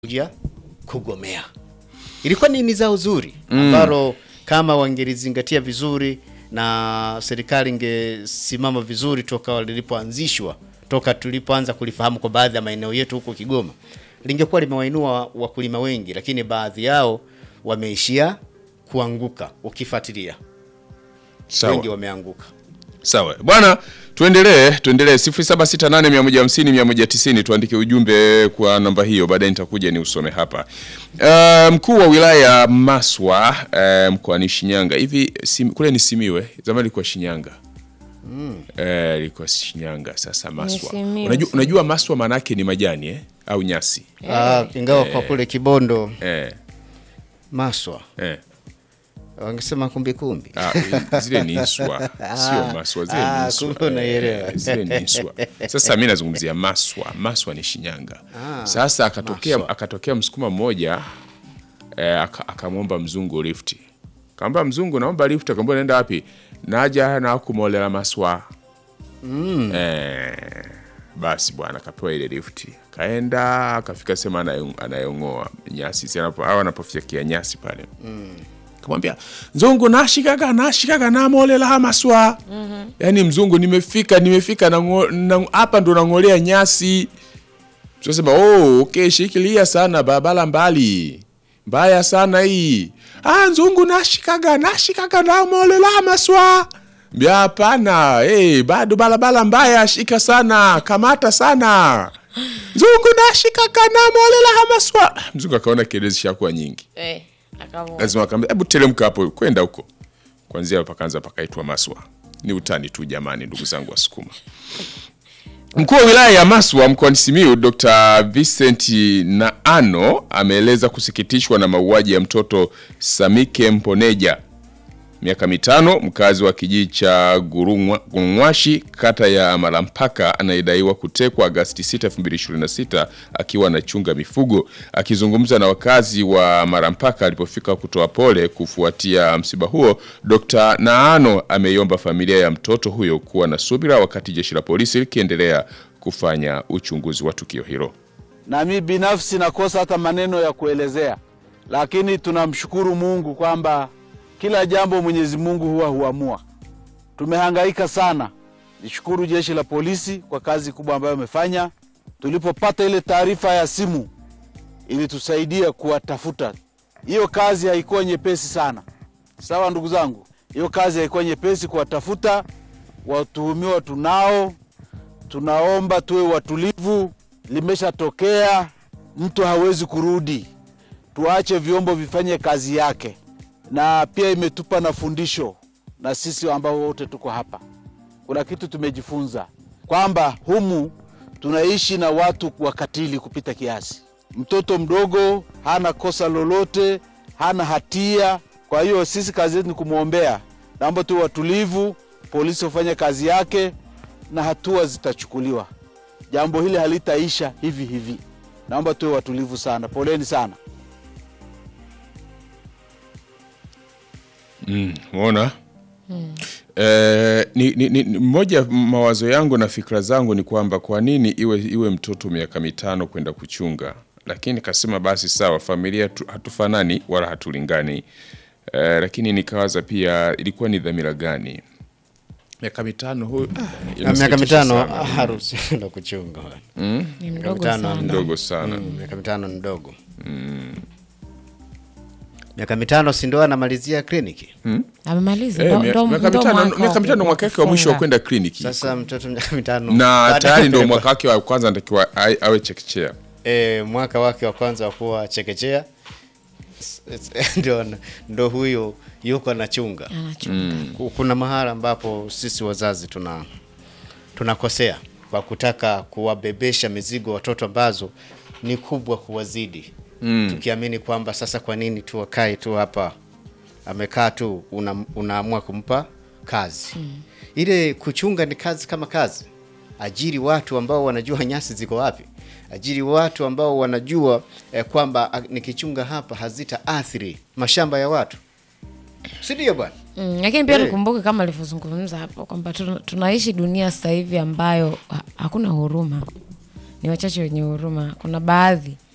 kuja kugomea. Ilikuwa ni zao zuri ambalo kama wangelizingatia vizuri na serikali ingesimama vizuri toka lilipoanzishwa, toka tulipoanza kulifahamu kwa baadhi ya maeneo yetu huko Kigoma, lingekuwa limewainua wakulima wengi, lakini baadhi yao wameishia kuanguka ukifuatilia. Wengi wameanguka. Sawa. Bwana, tuendelee 0768150190 tuandike ujumbe kwa namba hiyo, baadaye nitakuja ni usome hapa. Mkuu wa wilaya Maswa mkoani Shinyanga. Hivi kule ni Simiwe, zamani ilikuwa Shinyanga. Ilikuwa Shinyanga, sasa Maswa. Unajua Maswa maana yake ni majani au nyasi? Ingawa kwa kule Kibondo Maswa. Wangesema kumbi. Zile ni iswa, sio Maswa, zile ni iswa. Unaelewa. Zile ni iswa. Sasa mimi nazungumzia Maswa. Maswa ni Shinyanga. Sasa akatokea Msukuma mmoja akamwomba mzungu lift. Kaamba mzungu, naomba lift. Akamwambia naenda wapi? Naja na kumolela Maswa. Basi bwana akapewa ile lift. Kaenda akafika sema anayongoa nyasi. Si anapofikia nyasi pale. Kamwambia mzungu nashikaga na molela Maswa. Yaani mzungu nimefika na hapa ndo nangolea nyasi. Tunasema okay, shikilia sana barabara mbaya sana hii. Mzungu nashikaga na molela Maswa. Mbia hapana, bado barabara mbaya, shika sana, kamata sana. Mzungu nashikaga na molela Maswa. Mzungu akaona kelezi shakuwa nyingi. Lazima akamwambia hebu teremka hapo kwenda huko. Kuanzia hapa kaanza pakaitwa Maswa. Ni utani tu jamani, ndugu zangu Wasukuma. Mkuu wa wilaya ya Maswa mkoani Simiyu Dr. Vincent Naano ameeleza kusikitishwa na mauaji ya mtoto Samike Mponeja, miaka 5, mkazi wa kijiji cha Gurungwashi, kata ya Malampaka, anayedaiwa kutekwa Agosti 6, 2026 akiwa anachunga mifugo. Akizungumza na wakazi wa Malampaka alipofika kutoa pole kufuatia msiba huo, Dr. Naano ameiomba familia ya mtoto huyo kuwa na subira wakati jeshi la polisi likiendelea kufanya uchunguzi wa tukio hilo. Na mimi binafsi nakosa hata maneno ya kuelezea, lakini tunamshukuru Mungu kwamba kila jambo Mwenyezi Mungu huamua. Tumehangaika sana. Nishukuru jeshi la polisi kwa kazi kubwa ambayo wamefanya. Tulipopata ile taarifa ya simu ili tusaidie kuwatafuta. Hiyo kazi haikuwa nyepesi sana. Sawa ndugu zangu? Hiyo kazi haikuwa nyepesi kuwatafuta. Watuhumiwa tunao. Tunaomba tuwe watulivu. Limeshatokea, mtu hawezi kurudi. Tuache vyombo vifanye kazi yake. Na pia imetupa na fundisho na sisi ambao wote tuko hapa. Kuna kitu tumejifunza kwamba humu tunaishi na watu wakatili kupita kiasi. Mtoto mdogo hana kosa lolote, hana hatia. Kwa hiyo sisi kazi yetu ni kumuombea. Naomba tu watulivu, polisi wafanye kazi yake na hatua zitachukuliwa. Jambo hili halitaisha hivi. Naomba tu watulivu sana. Poleni sana. Umeona? Mmoja mawazo yangu na fikra zangu ni kwamba kwa nini iwe mtoto miaka 5 kwenda kuchunga, lakini kasema basi sawa, familia hatufanani wala hatulingani. Lakini nikawaza pia ilikuwa ni dhamira gani? Miaka 5 huyu miaka 5 harusi na kuchunga. Ni mdogo sana. Miaka 5 ni mdogo. Miaka 5 si ndo anamalizia kliniki? Amemaliza miaka 5 mwaka wake wa mwisho wa kwenda kliniki. Sasa mtoto miaka 5 na tayari ndio mwaka wake wa kwanza anatakiwa awe chekechea. Mwaka wake wa kwanza wa kuwa chekechea ndo huyo yuko anachunga. Kuna mahala ambapo sisi wazazi tunakosea kwa kutaka kuwabebesha mizigo watoto ambazo ni kubwa kuwazidi. Tukiamini kwamba sasa kwa nini tu wakae tu hapa, amekaa tu, unaamua kumpa kazi. Ile kuchunga ni kazi kama kazi. Ajiri watu ambao wanajua nyasi ziko wapi. Ajiri watu ambao wanajua kwamba nikichunga hapa hazitaathiri mashamba ya watu. Si ndio bwana? Lakini pia tukumbuke kama alivyozungumza hapo kwamba tunaishi dunia sasa hivi ambayo hakuna huruma. Ni wachache wenye huruma. Kuna baadhi